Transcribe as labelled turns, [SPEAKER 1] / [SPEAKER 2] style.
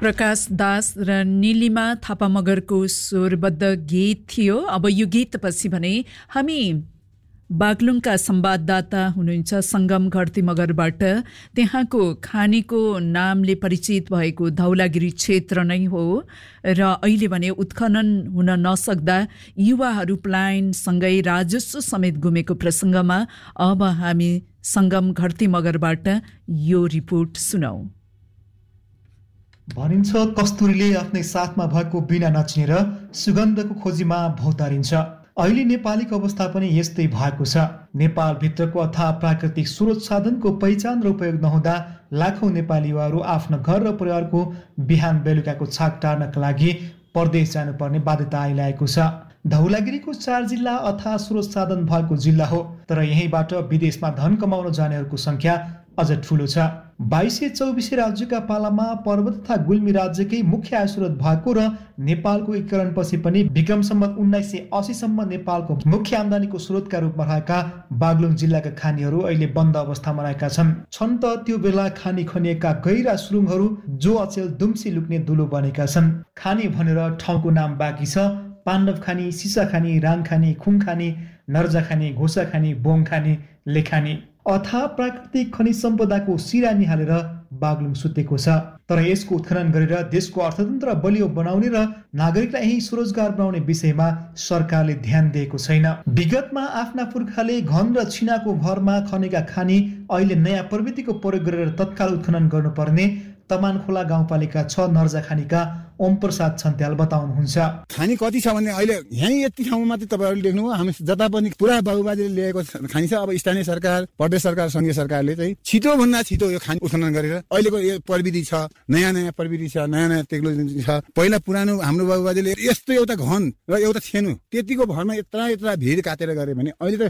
[SPEAKER 1] प्रकाश दास र नीलिमा थापा मगरको स्वरबद्ध गीत थियो। अब यो गीतपछि भने हामी बागलुङका संवाददाता हुनुहुन्छ सङ्गम घरती मगरबाट। त्यहाँको खानीको नामले परिचित भएको धौलागिरी क्षेत्र नै हो र अहिले भने उत्खनन हुन नसक्दा युवाहरू पलायनसँगै राजस्व समेत गुमेको प्रसङ्गमा अब हामी सङ्गम घरती मगरबाट यो रिपोर्ट सुनौ।
[SPEAKER 2] भनिन्छ कस्तुरीले आफ्नै साथमा भएको बिना नचिनेर सुगन्धको खोजीमा भौतारिन्छ। अहिले नेपालीको अवस्था पनि यस्तै भएको छ। नेपालभित्रको अथाह प्राकृतिक स्रोत साधनको पहिचान र उपयोग नहुँदा लाखौँ नेपाली युवाहरू आफ्नो घर र परिवारको बिहान बेलुकाको छाक टार्नका लागि परदेश जानुपर्ने बाध्यता आइरहेको छ। धौलागिरीको 4 जिल्ला अथाह स्रोत साधन भएको जिल्ला हो, तर यहीँबाट विदेशमा धन कमाउन जानेहरूको संख्या अझ ठुलो छ। 2224 राज्यका पालामा पर्वत तथा गुल्मी राज्यकै मुख्य आय स्रोत भएको र नेपालको एकीकरणपछि पनि विक्रम सम्वत 1980 सम्म नेपालको मुख्य आम्दानीको स्रोतका रूपमा रहेका बागलुङ जिल्लाका खानीहरू अहिले बन्द अवस्थामा रहेका छन् त त्यो बेला खानी खनिएका गहिरा सुरुङहरू जो अचेल दुम्सी लुक्ने दुलो बनेका छन्। खानी भनेर ठाउँको नाम बाँकी छ। पाण्डव खानी, सिसा खानी, राङ खानी, खुङ खानी, नर्जा खानी, घोसा खानी, बोङ खानी, लेखानी। अथाह प्राकृतिक खनिज सम्पदाको सिरा निहालेर बागलुङ सुतेको छ। तर यसको उत्खनन गरेर देशको अर्थतन्त्र बलियो बनाउने र नागरिकलाई यही स्वरोजगार बनाउने विषयमा सरकारले ध्यान दिएको छैन। विगतमा आफ्ना पुर्खाले घन र छिनाको भरमा खनेका खानी अहिले नयाँ प्रविधिको प्रयोग गरेर तत्काल उत्खनन गर्नुपर्ने तमानखोला गाउँपालिका 6 नर्जा खानीका ओम प्रसाद छन्त्याल बताउनुहुन्छ।
[SPEAKER 3] खानी कति छ भने अहिले यहीँ यति ठाउँमा मात्रै तपाईँहरूले देख्नुभयो। हामी जता पनि पुरा बाबुबाजेले ल्याएको खानी छ। अब स्थानीय सरकार, प्रदेश सरकार, संघीय सरकारले चाहिँ छिटो भन्दा छिटो यो खानी उत्खनन गरेर अहिलेको यो प्रविधि छ, नयाँ प्रविधि छ, नयाँ टेक्नोलोजी छ। पहिला पुरानो हाम्रो बाबुबाजेले यस्तो एउटा घन र एउटा छेनु त्यतिको भरमा यत्रा भिड काटेर गरे भने अहिले त